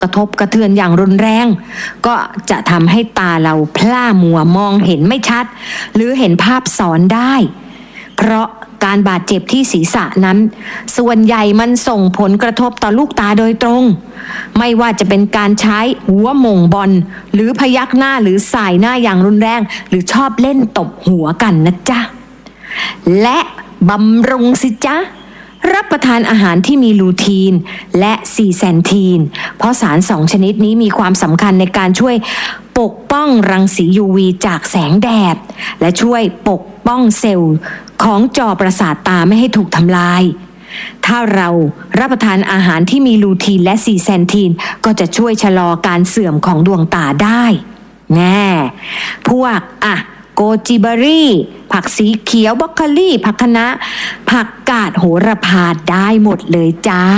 กระทบกระเทือนอย่างรุนแรงก็จะทำให้ตาเราพร่ามัวมองเห็นไม่ชัดหรือเห็นภาพซ้อนได้เพราะการบาดเจ็บที่ศีรษะนั้นส่วนใหญ่มันส่งผลกระทบต่อลูกตาโดยตรงไม่ว่าจะเป็นการใช้หัวหม่งบอลหรือพยักหน้าหรือสายหน้าอย่างรุนแรงหรือชอบเล่นตบหัวกันนะจ๊ะและบำรุงสิจ๊ะรับประทานอาหารที่มีลูทีนและซีแซนทีนเพราะสารสองชนิดนี้มีความสำคัญในการช่วยปกป้องรังสี UV จากแสงแดดและช่วยปกป้องเซลล์ของจอประสาทตาไม่ให้ถูกทำลายถ้าเรารับประทานอาหารที่มีลูทีนและซีแซนทีนก็จะช่วยชะลอการเสื่อมของดวงตาได้แน่พวกโกจิเบอรี่ผักสีเขียวบรอกโคลีผักคะน้าผักกาดโหระพาได้หมดเลยจ้า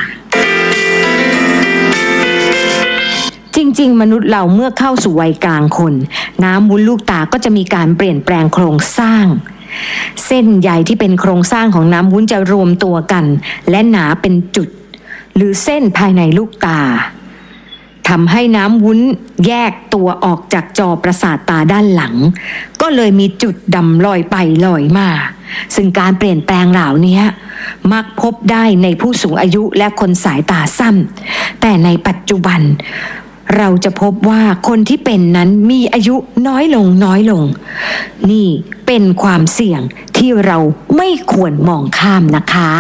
จริงๆมนุษย์เราเมื่อเข้าสู่วัยกลางคนน้ำวุ้นลูกตาก็จะมีการเปลี่ยนแปลงโครงสร้างเส้นใยที่เป็นโครงสร้างของน้ำวุ้นจะรวมตัวกันและหนาเป็นจุดหรือเส้นภายในลูกตาทำให้น้ำวุ้นแยกตัวออกจากจอประสาทตาด้านหลังก็เลยมีจุดดำลอยไปลอยมาซึ่งการเปลี่ยนแปลงเหล่านี้มักพบได้ในผู้สูงอายุและคนสายตาสั้นแต่ในปัจจุบันเราจะพบว่าคนที่เป็นนั้นมีอายุน้อยลงนี่เป็นความเสี่ยงที่เราไม่ควรมองข้ามนะคะ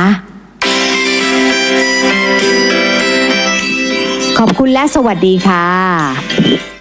ขอบคุณและสวัสดีค่ะ